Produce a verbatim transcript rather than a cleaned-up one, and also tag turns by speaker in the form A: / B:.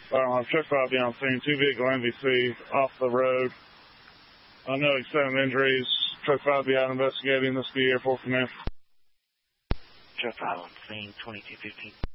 A: Uh, check five down scene, two vehicle M V C off the road. Uh, no extent injuries. Truck five be out investigating. This be Air Force Command.
B: Truck five on scene, twenty-two fifteen.